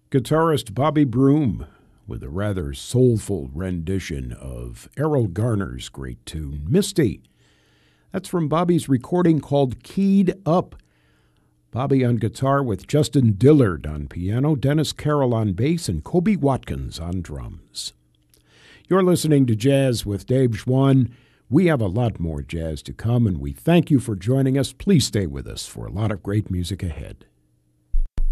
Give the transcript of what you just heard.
Guitarist Bobby Broom with a rather soulful rendition of Errol Garner's great tune, Misty. That's from Bobby's recording called Keyed Up. Bobby on guitar with Justin Dillard on piano, Dennis Carroll on bass, and Kobe Watkins on drums. You're listening to Jazz with Dave Schwann. We have a lot more jazz to come, and we thank you for joining us. Please stay with us for a lot of great music ahead.